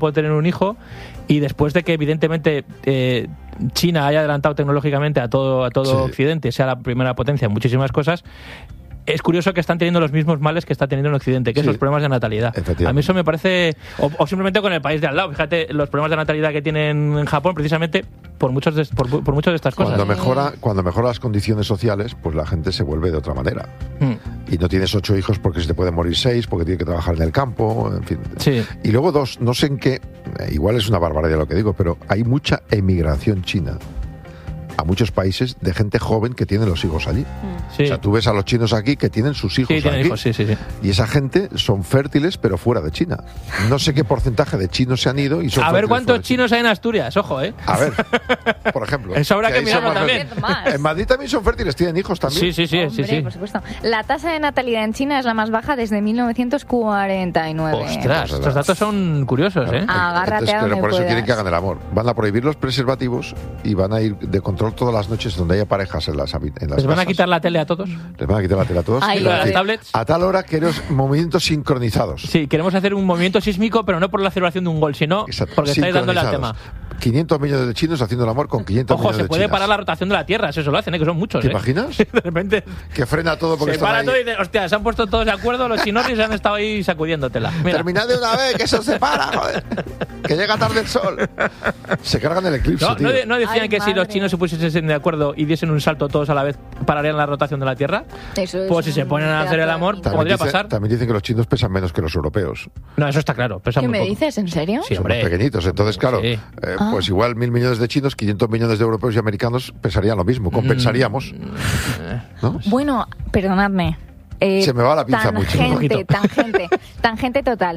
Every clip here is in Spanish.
puede tener un hijo, y después de que evidentemente China haya adelantado tecnológicamente a todo Occidente, sea la primera potencia en muchísimas cosas, es curioso que están teniendo los mismos males que está teniendo en Occidente, que es los problemas de natalidad. A mí eso me parece... O simplemente con el país de al lado. Fíjate, los problemas de natalidad que tienen en Japón, precisamente por muchas de estas cosas. Cuando mejora las condiciones sociales, pues la gente se vuelve de otra manera. Y no tienes 8 hijos porque se te pueden morir 6, porque tienes que trabajar en el campo, en fin. Sí. Y luego 2, no sé en qué... igual es una barbaridad lo que digo, pero hay mucha emigración china a muchos países de gente joven que tiene los hijos allí. Sí. O sea, tú ves a los chinos aquí que tienen sus hijos tienen aquí. Hijos, sí. Y esa gente son fértiles, pero fuera de China. No sé qué porcentaje de chinos se han ido y son a ver cuántos chinos hay en Asturias, ojo, A ver, por ejemplo. Eso habrá que mirarlo también. En Madrid también son fértiles, tienen hijos también. Sí. Hombre, por supuesto. La tasa de natalidad en China es la más baja desde 1949. Ostras, estos datos son curiosos, ¿eh? Agárrate a donde por eso puedas. quieren que hagan el amor. Van a prohibir los preservativos y van a ir de control todas las noches donde haya parejas en las ¿Les van a quitar la tele a todos? Les van a quitar la tele a todos. Ay, las tablets. A tal hora que los movimientos sincronizados. Sí, queremos hacer un movimiento sísmico, pero no por la celebración de un gol, sino porque estáis dándole al tema. 500 millones de chinos haciendo el amor con 500 millones de chinas. Ojo, se puede parar la rotación de la Tierra, eso lo hacen, que son muchos. ¿Te imaginas? De repente que frena todo porque se para todo y dice, hostia, se han puesto todos de acuerdo, los chinorris han estado ahí sacudiéndotela. Mira. Terminad de una vez, que eso se para, joder. Que llega tarde el sol. Se cargan el eclipse, tío. ¿No decían que si los chinos se pusiesen de acuerdo y diesen un salto todos a la vez, pararían la rotación de la Tierra? Pues si se ponen a hacer el amor, podría pasar. También dicen que los chinos pesan menos que los europeos. No, eso está claro. ¿Qué me dices? ¿En serio? Sí, son más pequeñitos. Entonces, claro, pues igual 1.000 millones de chinos, 500 millones de europeos y americanos pesarían lo mismo. Compensaríamos. ¿No? Bueno, perdonadme. Se me va la pinza mucho. Tangente total.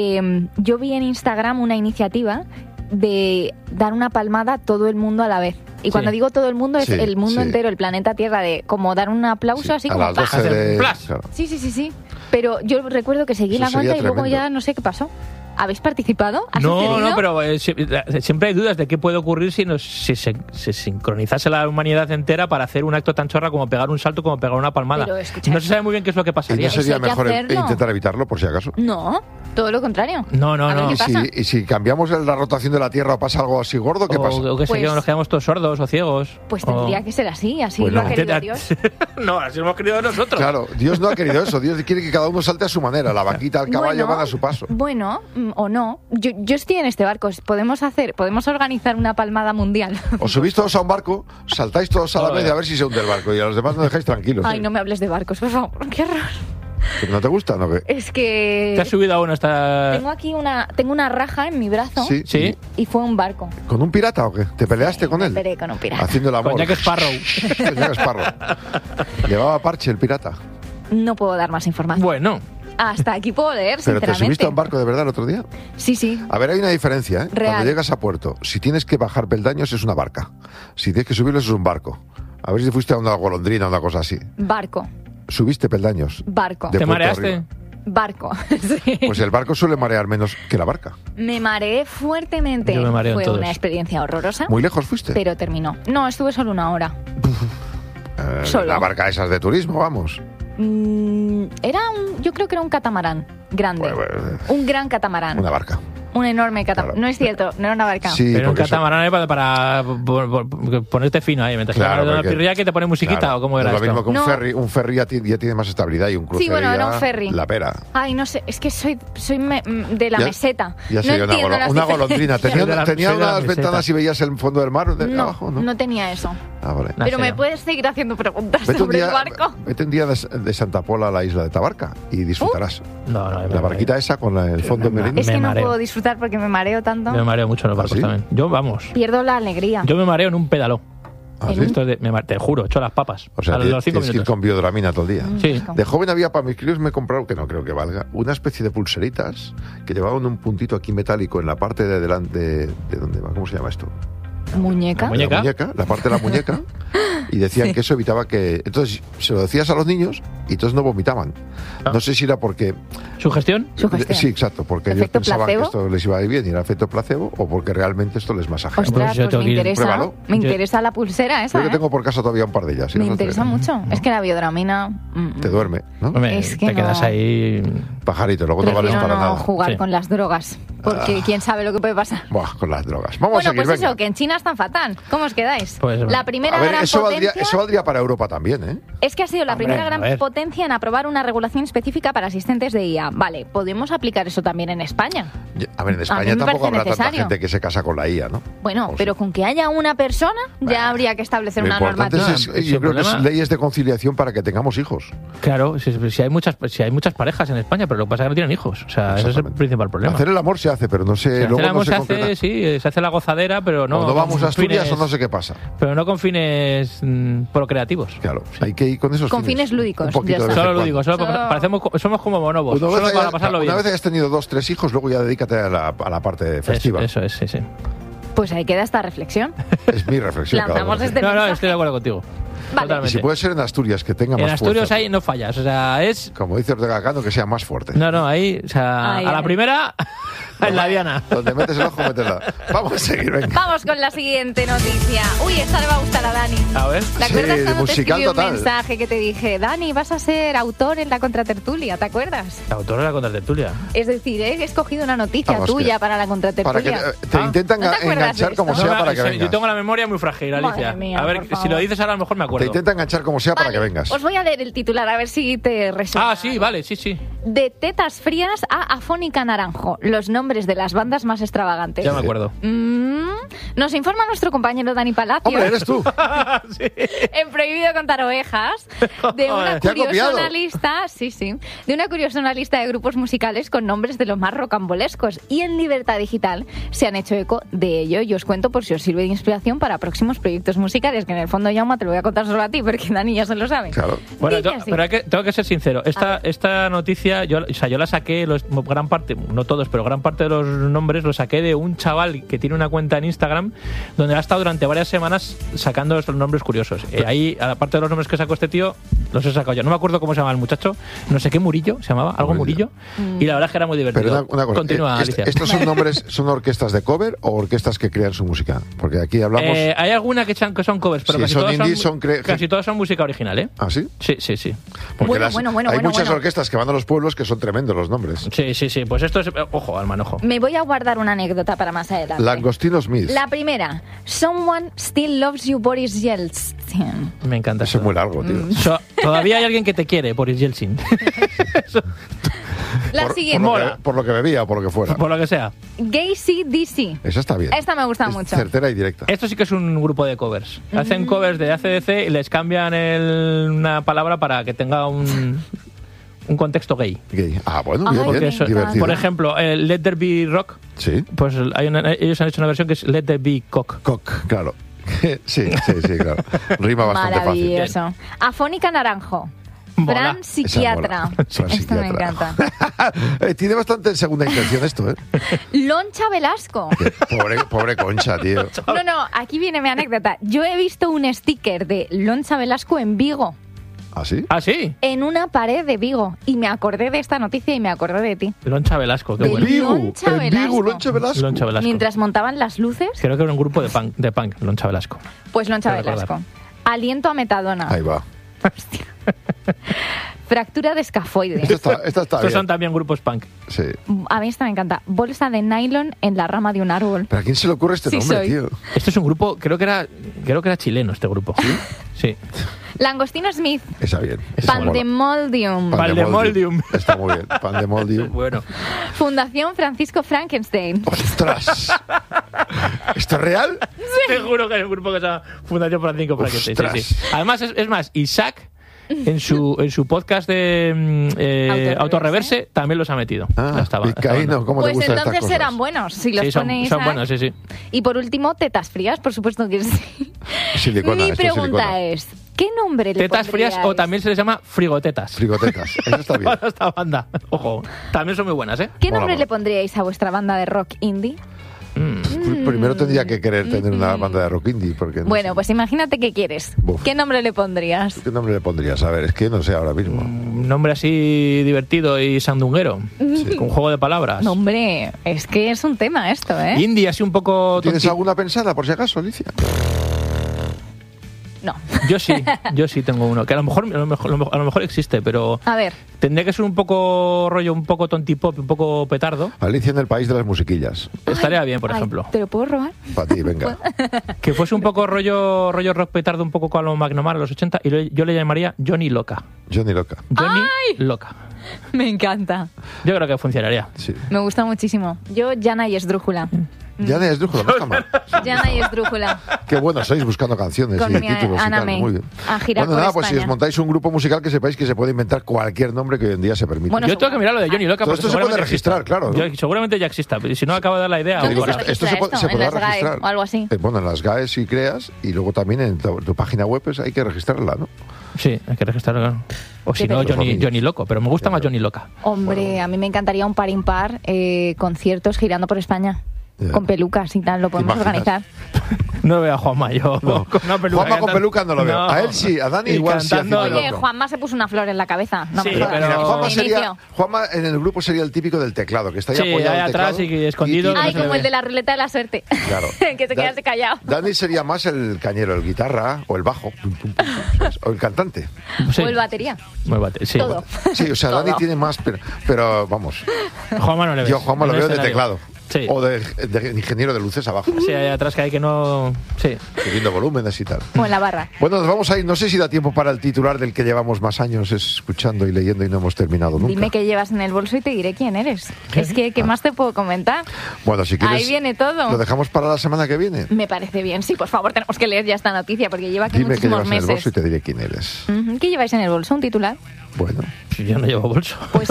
Yo vi en Instagram una iniciativa de dar una palmada a todo el mundo a la vez. Y cuando digo todo el mundo, es el mundo entero, el planeta Tierra, de como dar un aplauso así a como... las 12 de... Claro. Sí. Pero yo recuerdo que seguí la cuenta y luego ya no sé qué pasó. ¿Habéis participado? No, pero siempre hay dudas de qué puede ocurrir si se sincronizase la humanidad entera para hacer un acto tan chorra como pegar un salto, como pegar una palmada. No se sabe muy bien qué es lo que pasaría. ¿Y no sería mejor intentar evitarlo, por si acaso? No, todo lo contrario. No. ¿Y si cambiamos la rotación de la Tierra o pasa algo así gordo, qué pasa? O que nos quedamos todos sordos o ciegos. Pues tendría que ser así lo ha querido Dios. No, así lo hemos querido nosotros. Claro, Dios no ha querido eso. Dios quiere que cada uno salte a su manera. La vaquita, el caballo van a su paso. Bueno, o no. Yo estoy en este barco. Podemos organizar una palmada mundial. Os subís todos a un barco, saltáis todos a la media a ver si se hunde el barco y a los demás no dejáis tranquilos. Ay, no me hables de barcos, por favor. Qué horror. ¿No te gusta, no? Es que... ¿Te has subido a uno hasta...? Tengo aquí una raja en mi brazo. Sí. Y fue un barco. ¿Con un pirata o qué? ¿Te peleaste con él? Me peleé con un pirata. Haciendo el amor. Con Jack Sparrow. Jack Sparrow. Llevaba parche el pirata. No puedo dar más información. Bueno. Hasta aquí puedo leer, ¿Pero sinceramente. te subiste a un barco de verdad el otro día? Sí. A ver, hay una diferencia, ¿eh? Real. Cuando llegas a puerto, si tienes que bajar peldaños es una barca. Si tienes que subirlos es un barco. A ver si fuiste a una golondrina o una cosa así. Barco. ¿Subiste peldaños? Barco. ¿Te mareaste? Arriba. Barco, sí. Pues el barco suele marear menos que la barca. Me mareé fuertemente. Yo me mareo Fue en todos. una experiencia horrorosa. ¿Muy lejos fuiste? Pero terminó. No, estuve solo 1 hora. Solo. La barca esas de turismo, vamos. Yo creo que era un catamarán grande. Un gran catamarán. Una barca. Un enorme catamarán. Claro. No es cierto, no era una barca. Sí, pero un catamarán es para ponerte fino ahí. Mientras que una pirria que te pone musiquita, ¿o cómo era esto? Lo mismo que no. Un ferry ya tiene más estabilidad y un crucero. Sí, bueno, era un ferry. La pera. Ay, no sé, es que soy de la meseta. Ya sé, una golondrina. ¿Tenía unas ventanas y veías el fondo del mar de abajo? No tenía eso. Ah, vale. Pero me puedes seguir haciendo preguntas sobre el barco. Vete un día de Santa Pola a la isla de Tabarca y disfrutarás. La barquita esa con el fondo en merino. Es que no puedo disfrutar porque me mareo tanto. Me mareo mucho en los barcos también. Yo, vamos. Pierdo la alegría. Yo me mareo en un pedaló. ¿Ah, sí? Te juro, echo las papas. O sea, a los 5 minutos. Ir con biodramina todo el día. Sí. De joven había para mis críos, me he comprado, que no creo que valga, una especie de pulseritas que llevaban un puntito aquí metálico en la parte de delante de dónde va, ¿cómo se llama esto? ¿Muñeca? La parte de la muñeca. Y decían que eso evitaba que... Entonces, se lo decías a los niños y todos no vomitaban. No sé si era porque... ¿Sugestión? Sí, exacto. Porque ellos pensaban que esto les iba a ir bien y era efecto placebo, o porque realmente esto les masajeaba. Ostras, pues me interesa la pulsera esa. Yo tengo por casa todavía un par de ellas. Me interesa mucho. ¿No? Es que la biodramina... Te duerme, ¿no? Hombre, es que te quedas ahí... Pajarito, luego no vales para nada. Jugar con las drogas. porque quién sabe lo que puede pasar. Buah, con las drogas. Vamos a seguir, pues venga. eso, que en China están fatal. ¿Cómo os quedáis? Pues, la primera a ver, gran eso potencia... valdría para Europa también, ¿eh? Es que ha sido la Hombre, primera a gran ver. potencia en aprobar una regulación específica para asistentes de IA. Vale, ¿podemos aplicar eso también en España? A ver, en A España mí me tampoco parece habrá tanta necesario. gente que se casa con la IA, ¿no? Bueno, O pero sí. con que haya una persona ya habría que establecer Lo una importante normativa. es, yo creo que es problema- leyes de conciliación para que tengamos hijos. Claro, si hay muchas parejas en España, pero lo que pasa es que no tienen hijos. O sea, ese es el Exactamente. principal problema. Hacer el amor se hace, pero no sé, Se hace luego la no amor, se se concreta. hace, sí, se hace la gozadera, pero no. Cuando vamos a con Asturias fines- o no sé qué pasa. Pero no con fines procreativos. Claro, hay que ir con esos Con fines lúdicos, Un poquito ya de está. vez en Solo lo cuando. digo, somos como bonobos, Una solo vez, para pasarlo bien. una vez hayas tenido 2, 3 hijos, luego ya dedícate a la parte festiva. Eso es, sí, sí. Pues ahí queda esta reflexión. Es mi reflexión. cada Lanzamos uno. este No, mensaje. estoy de acuerdo contigo. Vale. Y Totalmente. si puede ser en Asturias, que tenga En más Asturias fuerza. ahí no fallas, o sea, es... Como dice Ortega Cano, que sea más fuerte. No, ahí, o sea, Ay, a la ay. primera, en la diana. Donde metes el ojo, métela. Vamos a seguir, venga. Vamos con la siguiente noticia. Uy, esta le va a gustar a Dani. A ver. ¿Te Sí, acuerdas de cuando te musical escribí un total. mensaje que te dije, Dani, vas a ser autor en la contratertulia? ¿Te acuerdas? La autora de la contratertulia. Es decir, he escogido una noticia Vamos, tuya que- para la Para que contratertulia. te Ah. intentan ¿No te acuerdas enganchar de como esto? sea No, para que vengas. yo tengo la memoria muy frágil, Alicia. Madre mía, a ver, por si favor. lo dices ahora a lo mejor me Te acuerdo. intentan enganchar como sea para Vale, que vengas. Os voy a leer el titular a ver si te resuena. Ah, sí, vale, sí, sí. De tetas frías a Afónica Naranjo, los nombres de las bandas más extravagantes. Ya me acuerdo. Nos informa nuestro compañero Dani Palacio. Hombre, eres tú. En Prohibido contar ovejas, de una ¿Te ha copiado? curiosa lista, de una curiosa lista de grupos musicales con nombres de los más rocambolescos, y en Libertad Digital se han hecho eco de ello, y os cuento por si os sirve de inspiración para próximos proyectos musicales, que en el fondo, Jaume, te lo voy a contar solo a ti, porque Dani ya se lo sabe. Claro. Bueno, Dice así. pero tengo que ser sincero. Esta noticia, yo la saqué, gran parte, no todos, pero gran parte de los nombres lo saqué de un chaval que tiene una cuenta en Instagram donde ha estado durante varias semanas sacando estos nombres curiosos. Ahí, aparte de los nombres que sacó este tío, los he sacado yo. No me acuerdo cómo se llama el muchacho, no sé qué Murillo se llamaba, algo Murillo. Murillo. Y la verdad es que era muy divertido. Pero una cosa, Continúa, Alicia. ¿estos son nombres, son orquestas de cover o orquestas que crean su música? Porque aquí hablamos... Hay alguna que son covers, pero Sí, casi, son todas indies, casi todas son música original, ¿eh? ¿Ah, sí? Sí, sí, sí. Porque Bueno, hay muchas bueno. orquestas que van a los pueblos que son tremendos los nombres. Sí, sí, sí. Pues esto es... Ojo, al manojo. Me voy a guardar una anécdota para más adelante. Langostino Smith. La primera, Someone Still Loves You, Boris Yeltsin. Me encanta Eso es esto. muy largo, tío. Todavía hay alguien que te quiere, Boris Yeltsin. La siguiente, Por lo que bebía o por lo que fuera. Por lo que sea. Gacy DC. Esa está bien. Esta me gusta Es mucho. certera y directa. Esto sí que es un grupo de covers. Hacen covers de AC/DC y les cambian una palabra para que tenga un contexto gay. Gay. Ah, bueno, Ay, bien, Porque bien. eso- Divertido. por ejemplo, el Let There Be Rock, Sí. pues ellos han hecho una versión que es Let There Be Cock. Cock, claro. sí, claro. Rima bastante fácil. Maravilloso. Afónica Naranjo. Mola. Fran Esa Psiquiatra. mola. Fran Esto me Psiquiatra. encanta. Tiene bastante segunda intención esto, ¿eh? Loncha Velasco. Pobre Concha, tío. No, aquí viene mi anécdota. Yo he visto un sticker de Loncha Velasco en Vigo, ¿Ah, sí? Ah, sí. en una pared de Vigo, y me acordé de esta noticia y me acordé de ti. Loncha Velasco, qué De bueno. Vigo. Loncha En Vigo, Velasco. Loncha Velasco. Loncha Velasco. Mientras montaban las luces, Creo que era un grupo de punk, Loncha Velasco. pues Loncha Quiero Velasco. recordar. Aliento a metadona. Ahí va. Fractura de escafoide. Esta está Estos bien. son también grupos punk. Sí. A mí esta me encanta. Bolsa de nylon en la rama de un árbol. ¿Pero a quién se le ocurre este Sí nombre, soy. tío? Este es un grupo, creo que era chileno este grupo. Sí. Langostino Smith. Esa bien. Esa mola. Pandemoldium. Pandemoldium. Está muy bien. Pandemoldium. Bueno. Fundación Francisco Frankenstein. ¡Ostras! ¿Esto es real? Te juro que es un grupo que se llama Fundación Francisco Frankenstein. Sí, Ostras. sí. Además, es más, Isaac, en su podcast de Autorreverse, también los ha metido. Ah, Esta Vizcaíno, banda. ¿cómo te Pues gustan estas entonces cosas? serán buenos. Si los Sí, pone son Isaac. buenos, sí, sí. Y por último, tetas frías, por supuesto que sí. Silicona, Mi esto es pregunta silicona. es, ¿qué nombre le Tetas frías o pondríais? también se les llama frigotetas. Frigotetas. Eso está bien. Para esta banda. Ojo, también son muy buenas, ¿eh? ¿Qué Mola, nombre mola. le pondríais a vuestra banda de rock indie? Primero tendría que querer tener una banda de rock indie. Porque no Bueno, sé. pues imagínate que quieres. Buf. ¿Qué nombre le pondrías? ¿Qué nombre le pondrías? A ver, es que no sé ahora mismo. Un nombre así divertido y sandunguero. Con juego de palabras. No, hombre, es que es un tema esto, ¿eh? Indie, así un poco... ¿Tienes tonti- alguna pensada, por si acaso, Alicia? No. Yo sí tengo uno, que a lo mejor existe, pero A ver. tendría que ser un poco rollo, un poco tontipop, un poco petardo. Alicia en el país de las musiquillas. Estaría bien, por ejemplo. ¿Te lo puedo robar? Para ti, venga. Que fuese un poco rollo rock petardo, un poco con lo McNamara en los 80, y yo le llamaría Johnny Loca. Johnny Loca. Johnny Loca. Me encanta. Yo creo que funcionaría. Sí. Me gusta muchísimo. Yo, Jana y Esdrújula. Jana y Esdrújula, no está mal. Jana y Esdrújula. Qué bueno sois buscando canciones Con y mi títulos y Ana tal. May. Muy bien. A girar Bueno, por nada, pues si España. os montáis un grupo musical, que sepáis que se puede inventar cualquier nombre que hoy en día se permite. Bueno, Yo tengo que mirar lo de Johnny Loca. Todo porque esto se puede seguramente registrar, exista. claro. Seguramente ya exista, pero si no acabo de dar la idea. ¿Dónde ahora. se registra esto? se ¿En podrá las GAE registrar. o algo así? Bueno, en las GAE si creas, y luego también en tu página web hay que registrarla, ¿no? Sí, hay que registrarlo, claro. O si no, Johnny Loco, pero me gusta más Johnny Loca. Hombre, a mí me encantaría un par impar conciertos girando por España. Ya. Con pelucas y tal, lo podemos imaginas? organizar. No veo a Juanma yo No. con una peluca. Juanma con cantando. peluca no lo veo. A él sí, a Dani Y igual sí. cantando, haciendo Oye, loco. Juanma se puso una flor en la cabeza. No Sí, me jodas. pero- Mira, Inicio. Juanma en el grupo sería el típico del teclado, que está ahí Sí, apoyado ahí al atrás teclado y escondido. Ay, no se le como ve. el de la ruleta de la suerte. Claro. Que se queda callado. Dani sería más el cañero, el guitarra o el bajo, pum, pum, pum, ¿sabes? O el cantante. Sí. O el batería. Muy bate, sí. Todo. Sí, o sea, Dani Todo. tiene más, pero vamos, Juanma no le ves. yo a Juanma lo en el veo de escenario. teclado. Sí. O de ingeniero de luces abajo, Sí, ahí atrás que hay que no... Sí. subiendo volúmenes y tal. O en la barra. Bueno, nos vamos a ir. No sé si da tiempo para el titular del que llevamos más años escuchando y leyendo y no hemos terminado nunca. Dime qué llevas en el bolso y te diré quién eres. Es que, ¿qué más te puedo comentar? Bueno, si quieres, Ahí viene todo. ¿lo dejamos para la semana que viene? Me parece bien. Sí, por favor, tenemos que leer ya esta noticia porque lleva aquí Dime qué muchísimos llevas en el bolso y meses. te diré quién eres. Ujú. ¿Qué lleváis en el bolso? ¿Un titular? Bueno, Si yo no llevo bolso. Pues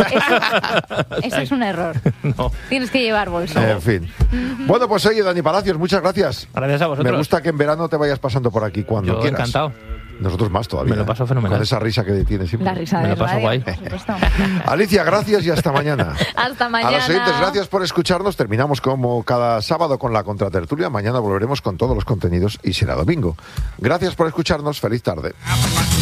eso es un error. No. Tienes que llevar bolso. en fin. Bueno, pues oye, Dani Palacios, muchas gracias. Gracias a vosotros. Me gusta que en verano te vayas pasando por aquí cuando Yo quieras. encantado. Nosotros más todavía. Me lo paso fenomenal. Con esa risa que tienes siempre. La risa Me de lo paso radio, guay. por supuesto. Alicia, gracias y hasta mañana. Hasta A mañana. los oyentes, gracias por escucharnos. Terminamos como cada sábado con la contratertulia. Mañana volveremos con todos los contenidos y será domingo. Gracias por escucharnos. Feliz tarde.